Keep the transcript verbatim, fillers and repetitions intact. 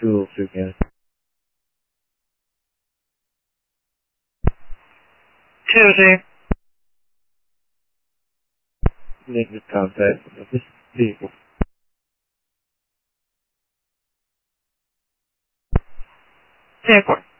tools again. Tuesday. Negative contact with this vehicle. Vehicle.